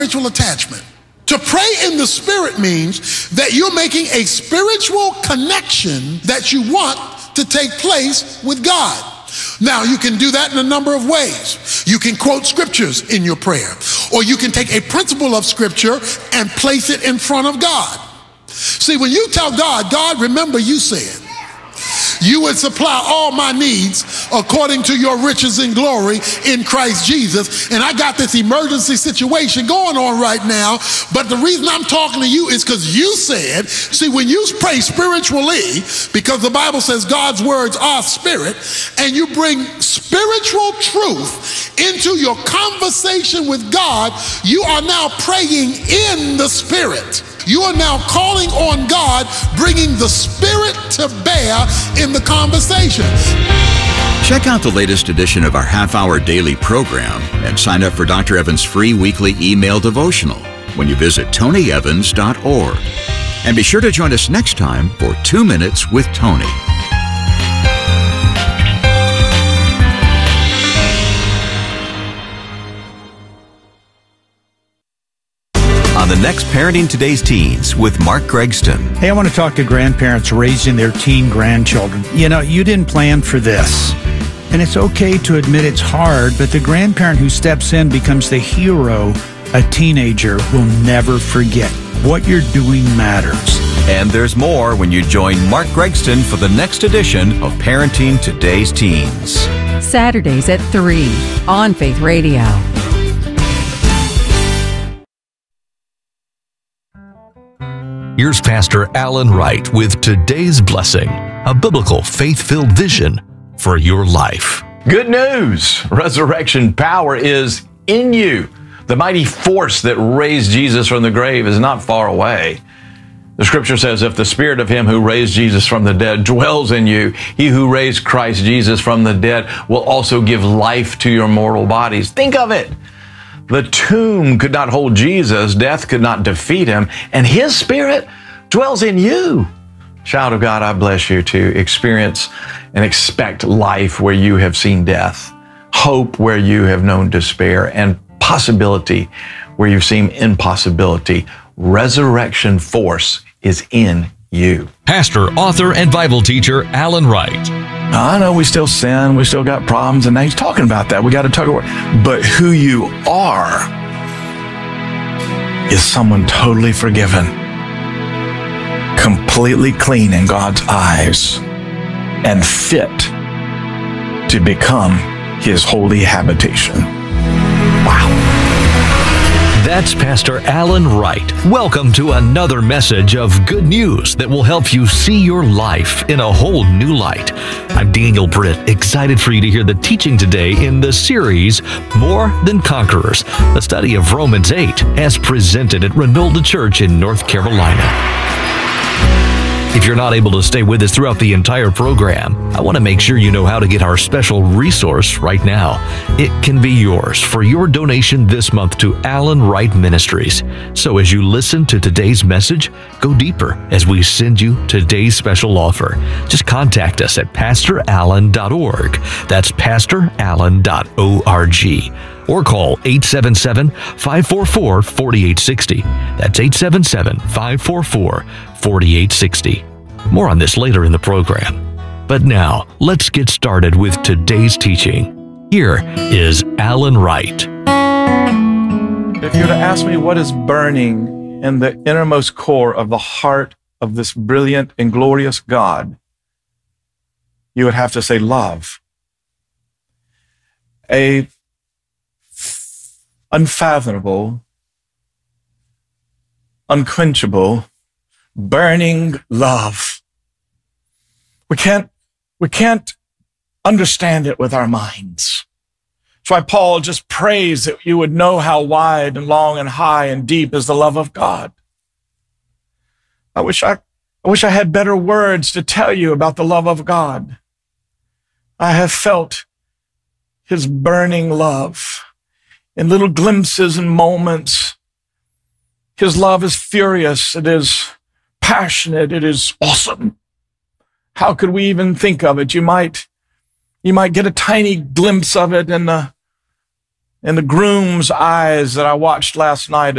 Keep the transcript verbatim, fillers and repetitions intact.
spiritual attachment. To pray in the Spirit means that you're making a spiritual connection that you want to take place with God. Now, you can do that in a number of ways. You can quote scriptures in your prayer, or you can take a principle of scripture and place it in front of God. See, when you tell God, God, remember you said, you would supply all my needs according to your riches and glory in Christ Jesus. And I got this emergency situation going on right now. But the reason I'm talking to you is because you said, see, when you pray spiritually, because the Bible says God's words are spirit, and you bring spiritual truth into your conversation with God, you are now praying in the Spirit. You are now calling on God, bringing the Spirit to bear in the conversation. Check out the latest edition of our half-hour daily program and sign up for Doctor Evans' free weekly email devotional when you visit tony evans dot org. And be sure to join us next time for Two Minutes with Tony. On the next Parenting Today's Teens with Mark Gregston. Hey, I want to talk to grandparents raising their teen grandchildren. You know, you didn't plan for this. And it's okay to admit it's hard, but the grandparent who steps in becomes the hero a teenager will never forget. What you're doing matters. And there's more when you join Mark Gregston for the next edition of Parenting Today's Teens. Saturdays at three on Faith Radio. Here's Pastor Alan Wright with Today's Blessing, a biblical faith-filled vision for your life. Good news! Resurrection power is in you. The mighty force that raised Jesus from the grave is not far away. The scripture says, if the spirit of him who raised Jesus from the dead dwells in you, he who raised Christ Jesus from the dead will also give life to your mortal bodies. Think of it. The tomb could not hold Jesus, death could not defeat him, and his spirit dwells in you. Child of God, I bless you to experience and expect life where you have seen death, hope where you have known despair, and possibility where you've seen impossibility. Resurrection force is in you. Pastor, author, and Bible teacher Alan Wright. I know we still sin, we still got problems, and now he's talking about that. We got to talk about, but who you are is someone totally forgiven, completely clean in God's eyes, and fit to become his holy habitation. Wow. That's Pastor Alan Wright. Welcome to another message of good news that will help you see your life in a whole new light. I'm Daniel Britt, excited for you to hear the teaching today in the series, More Than Conquerors, a study of Romans eight, as presented at Renolda Church in North Carolina. If you're not able to stay with us throughout the entire program, I want to make sure you know how to get our special resource right now. It can be yours for your donation this month to Alan Wright Ministries. So as you listen to today's message, go deeper as we send you today's special offer. Just contact us at pastor allen dot org. That's pastor allen dot org. Or call eight seven seven, five four four, four eight six zero. That's eight seven seven, five four four, four eight six zero. More on this later in the program. But now, let's get started with today's teaching. Here is Alan Wright. If you were to ask me what is burning in the innermost core of the heart of this brilliant and glorious God, you would have to say love. A unfathomable, unquenchable, burning love. We can't, we can't understand it with our minds. That's why Paul just prays that you would know how wide and long and high and deep is the love of God. I wish I, I wish I had better words to tell you about the love of God. I have felt his burning love in little glimpses and moments. His love is furious. It is passionate. It is awesome. How could we even think of it? You might, you might get a tiny glimpse of it in the in the groom's eyes that I watched last night